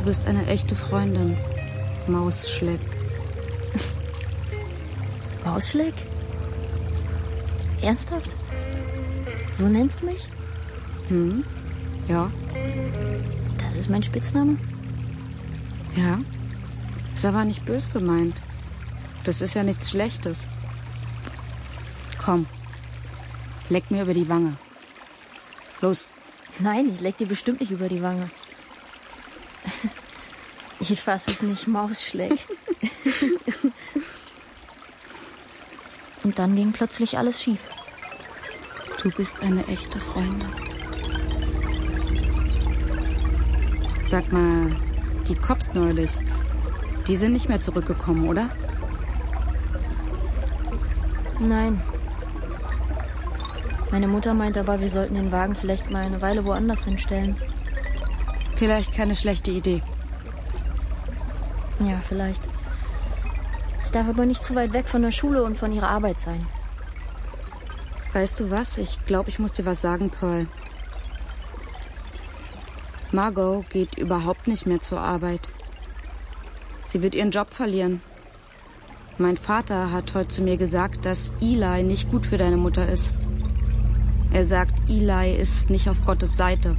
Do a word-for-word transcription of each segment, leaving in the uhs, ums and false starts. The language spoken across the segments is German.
Du bist eine echte Freundin. Mausschleck. Mausschleck? Ernsthaft? So nennst du mich? Hm, ja. Das ist mein Spitzname? Ja. Ist aber nicht bös gemeint. Das ist ja nichts Schlechtes. Komm, leck mir über die Wange. Los. Nein, ich leck dir bestimmt nicht über die Wange. Ich fass es nicht, Mausschleck. Und dann ging plötzlich alles schief. Du bist eine echte Freundin. Sag mal, die Cops neulich, die sind nicht mehr zurückgekommen, oder? Nein. Meine Mutter meint aber, wir sollten den Wagen vielleicht mal eine Weile woanders hinstellen. Vielleicht keine schlechte Idee. Ja, vielleicht. Es darf aber nicht zu weit weg von der Schule und von ihrer Arbeit sein. Weißt du was? Ich glaube, ich muss dir was sagen, Pearl. Margot geht überhaupt nicht mehr zur Arbeit. Sie wird ihren Job verlieren. Mein Vater hat heute zu mir gesagt, dass Eli nicht gut für deine Mutter ist. Er sagt, Eli ist nicht auf Gottes Seite.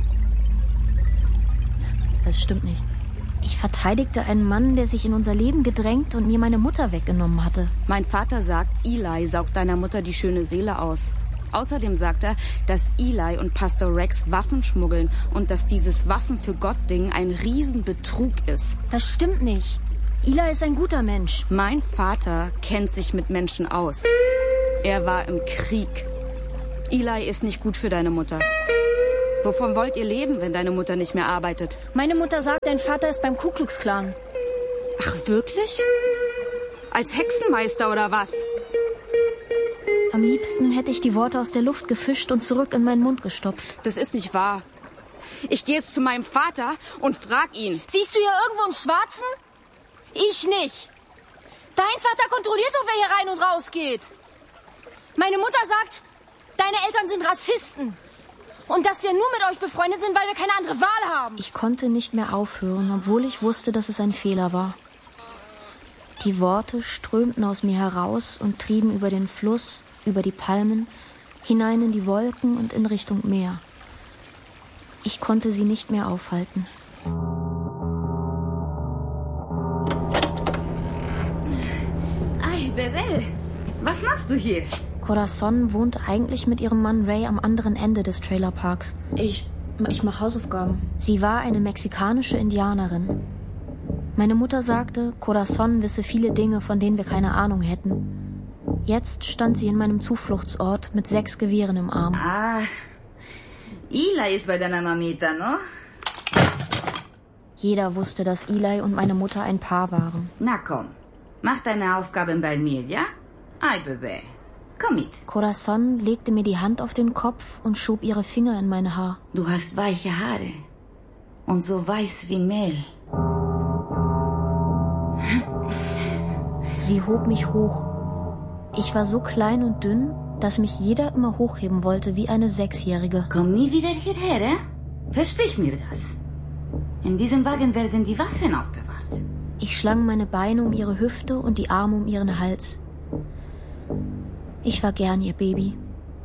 Das stimmt nicht. Ich verteidigte einen Mann, der sich in unser Leben gedrängt und mir meine Mutter weggenommen hatte. Mein Vater sagt, Eli saugt deiner Mutter die schöne Seele aus. Außerdem sagt er, dass Eli und Pastor Rex Waffen schmuggeln und dass dieses Waffen für Gott-Ding ein Riesenbetrug ist. Das stimmt nicht. Eli ist ein guter Mensch. Mein Vater kennt sich mit Menschen aus. Er war im Krieg. Eli ist nicht gut für deine Mutter. Wovon wollt ihr leben, wenn deine Mutter nicht mehr arbeitet? Meine Mutter sagt, dein Vater ist beim Ku Klux Klan. Ach, wirklich? Als Hexenmeister oder was? Am liebsten hätte ich die Worte aus der Luft gefischt und zurück in meinen Mund gestopft. Das ist nicht wahr. Ich gehe jetzt zu meinem Vater und frag ihn. Siehst du hier irgendwo einen Schwarzen? Ich nicht. Dein Vater kontrolliert doch, wer hier rein und raus geht. Meine Mutter sagt, deine Eltern sind Rassisten. Und dass wir nur mit euch befreundet sind, weil wir keine andere Wahl haben. Ich konnte nicht mehr aufhören, obwohl ich wusste, dass es ein Fehler war. Die Worte strömten aus mir heraus und trieben über den Fluss, über die Palmen, hinein in die Wolken und in Richtung Meer. Ich konnte sie nicht mehr aufhalten. Ay, Bebé, was machst du hier? Corazon wohnte eigentlich mit ihrem Mann Ray am anderen Ende des Trailerparks. Ich, ich mache Hausaufgaben. Sie war eine mexikanische Indianerin. Meine Mutter sagte, Corazon wisse viele Dinge, von denen wir keine Ahnung hätten. Jetzt stand sie in meinem Zufluchtsort mit sechs Gewehren im Arm. Ah, Eli ist bei deiner Mamita, no? Jeder wusste, dass Eli und meine Mutter ein Paar waren. Na komm, mach deine Aufgaben bei mir, ja? Ay, Bebé. Komm mit. Corazon legte mir die Hand auf den Kopf und schob ihre Finger in mein Haar. Du hast weiche Haare und so weiß wie Mehl. Sie hob mich hoch. Ich war so klein und dünn, dass mich jeder immer hochheben wollte wie eine Sechsjährige. Komm nie wieder hierher, eh? Versprich mir das. In diesem Wagen werden die Waffen aufbewahrt. Ich schlang meine Beine um ihre Hüfte und die Arme um ihren Hals. Ich war gern ihr Baby.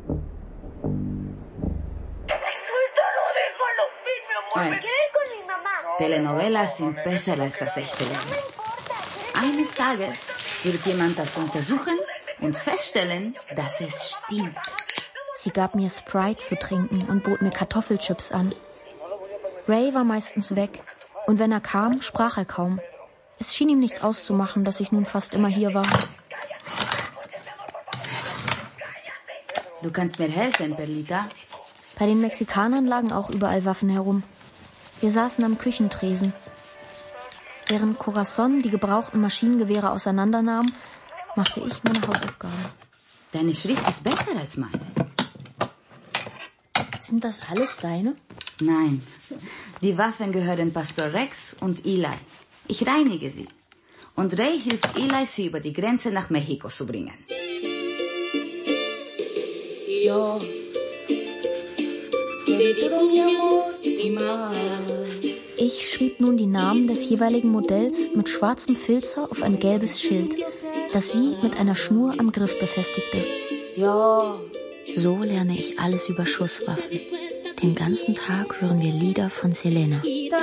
Ay. Telenovelas sind besser als das echte Leben. Eines Tages wird jemand das untersuchen und feststellen, dass es stimmt. Sie gab mir Sprite zu trinken und bot mir Kartoffelchips an. Ray war meistens weg. Und wenn er kam, sprach er kaum. Es schien ihm nichts auszumachen, dass ich nun fast immer hier war. Du kannst mir helfen, Perlita. Bei den Mexikanern lagen auch überall Waffen herum. Wir saßen am Küchentresen. Während Corazon die gebrauchten Maschinengewehre auseinandernahm, machte ich meine Hausaufgaben. Deine Schrift ist besser als meine. Sind das alles deine? Nein, die Waffen gehören Pastor Rex und Eli. Ich reinige sie. Und Ray hilft Eli, sie über die Grenze nach Mexiko zu bringen. Yo te digo mi amor y más. Ich schrieb nun die Namen des jeweiligen Modells mit schwarzem Filzer auf ein gelbes Schild, das sie mit einer Schnur am Griff befestigte. Ja. So lerne ich alles über Schusswaffen. Den ganzen Tag hören wir Lieder von Selena.